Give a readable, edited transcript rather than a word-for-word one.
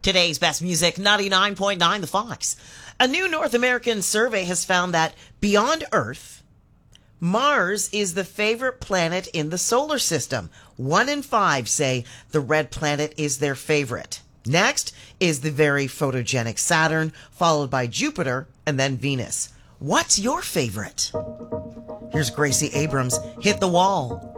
Today's best music, 99.9 The Fox. A new North American survey has found that beyond Earth, Mars is the favorite planet in the solar system. 1 in 5 say the red planet is their favorite. Next is the very photogenic Saturn, followed by Jupiter and then Venus. What's your favorite? Here's Gracie Abrams, Hit the Wall.